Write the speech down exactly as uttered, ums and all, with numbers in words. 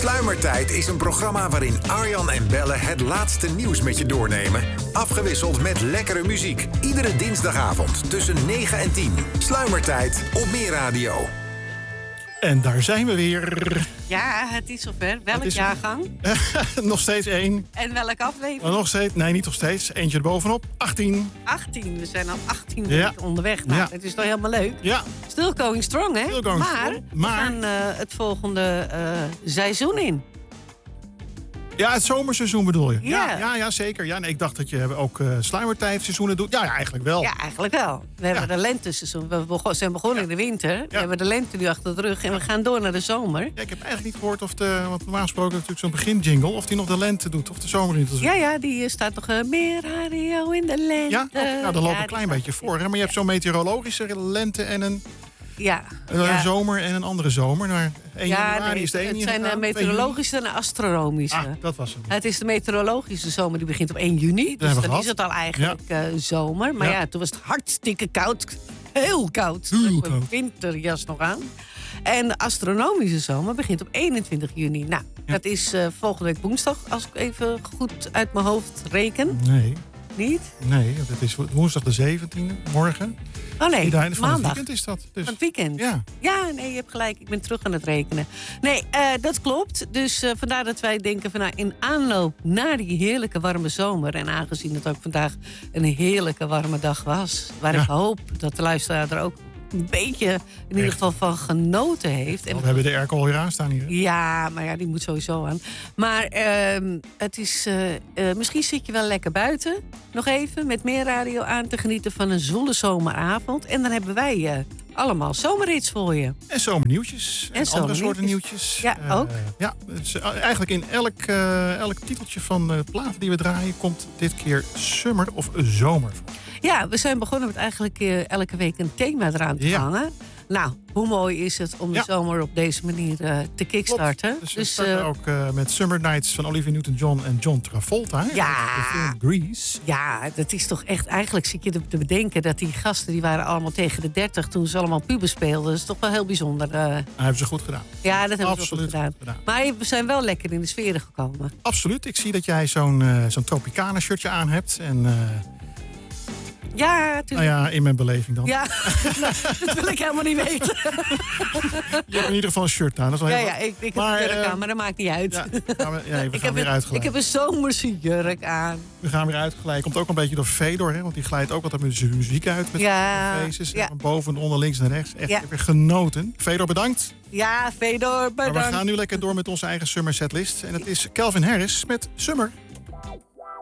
Sluimertijd is een programma waarin Arjan en Belle het laatste nieuws met je doornemen. Afgewisseld met lekkere muziek. Iedere dinsdagavond tussen negen en tien. Sluimertijd op Meer Radio. En daar zijn we weer. Ja, het is zover. Welk is jaargang? Nog steeds één. En welke aflevering? Maar nog steeds, nee, niet nog steeds. Eentje erbovenop. achttien. achttien. We zijn al achttien Ja. weken onderweg. Nou, Ja. Het is toch helemaal leuk? Ja. Still going strong, hè? Still going maar strong, maar- we gaan uh, het volgende uh, seizoen in. Ja, het zomerseizoen bedoel je? Ja. Ja, ja, ja zeker. Ja, nee, ik dacht dat je ook uh, sluimertijdseizoenen doet. Ja, ja, eigenlijk wel. Ja, eigenlijk wel. We hebben Ja. de lenteseizoen. We bego- zijn begonnen Ja. in de winter. We Ja. hebben de lente nu achter de rug. En we gaan door naar de zomer. Ja, ik heb eigenlijk niet gehoord of de... Want normaal gesproken natuurlijk zo'n beginjingle... of die nog de lente doet of de zomer in. Ja, ja, die uh, staat toch uh, meer radio in de lente. Ja, oh, nou, dat loopt Ja, een die klein staat- beetje voor. Hè? Maar je hebt zo'n meteorologische lente en een, Ja. een ja. zomer en een andere zomer. Maar één Ja, januari nee, is de ene het zijn uh, ingegaan, twee meteorologische en astronomische. juni. Ah, dat was het. Het is de meteorologische zomer, die begint op één juni. Dus hebben we dan gehad. is het al eigenlijk uh, zomer. Maar Ja. ja. toen was het hartstikke koud. Heel koud. Heel Toen heb ik mijn koud. winterjas nog aan. En de astronomische zomer begint op eenentwintig juni. Nou, Ja. dat is uh, volgende week woensdag, als ik even goed uit mijn hoofd reken. Nee, Niet? nee, dat is woensdag de zeventiende, morgen. Oh nee, Die daar- van het maandag. weekend is dat. Dus, Van het weekend. ja. Ja, nee, je hebt gelijk. Ik ben terug aan het rekenen. Nee, uh, dat klopt. Dus uh, vandaar dat wij denken van nou, in aanloop naar die heerlijke warme zomer... en aangezien het ook vandaag een heerlijke warme dag was... waar Ja. ik hoop dat de luisteraar er ook een beetje in ieder geval van genoten heeft. En We hebben de airco alweer aanstaan hier. hè? ja, maar ja, die moet sowieso aan. Maar uh, het is, uh, uh, misschien zit je wel lekker buiten. Nog even met meer radio aan te genieten van een zwoele zomeravond. En dan hebben wij uh, allemaal zomerhits voor je. En zomernieuwtjes. En, En andere soorten zomernieuwtjes. nieuwtjes. Ja, Eh, ook. ja, het is, uh, eigenlijk in elk, uh, elk titeltje van de platen die we draaien... komt dit keer summer of zomer voor. Ja, we zijn begonnen met eigenlijk uh, elke week een thema eraan te Ja. hangen. Nou, hoe mooi is het om de Ja. zomer op deze manier uh, te kickstarten. Klopt. Dus we Dus, starten uh, ook uh, met Summer Nights van Olivia Newton-John en John Travolta. hè? Ja. De film Grease. ja, dat is toch echt... Eigenlijk zit je te te bedenken dat die gasten... die waren allemaal tegen de dertig toen ze allemaal pubers speelden. Dat is toch wel heel bijzonder. Uh, Dat hebben ze goed gedaan. ja, dat hebben Absoluut we goed gedaan. goed gedaan. Maar we zijn wel lekker in de sfeer gekomen. Absoluut. Ik zie dat jij zo'n uh, zo'n Tropicana shirtje aan hebt. En uh, Ja, nou tuurlijk. ja, in mijn beleving dan. Ja, nou, dat wil ik helemaal niet weten. Je hebt in ieder geval een shirt aan. Dat is wel Ja, heel ja, ik, ik Maar, heb een jurk eh, aan, maar dat maakt niet uit. Ja, gaan we, ja, we ik, gaan heb weer een, uitgeleid. ik heb een zomerse jurk aan. We gaan weer uitgeleid. Komt ook een beetje door Fedor, hè? Want die glijdt ook altijd met zijn muziek uit. Met Ja, faces, ja. van boven en onder, links en rechts. Echt, Ja. ik heb weer genoten. Fedor, bedankt. Ja, Fedor, Maar bedankt. we gaan nu lekker door met onze eigen Summer setlist. En het is Calvin Harris met Summer.